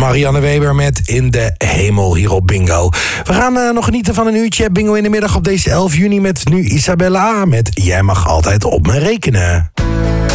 Marianne Weber met In de Hemel hier op Bingo. We gaan nog genieten van een uurtje Bingo in de middag op deze 11 juni met nu Isabella met Jij mag altijd op me rekenen.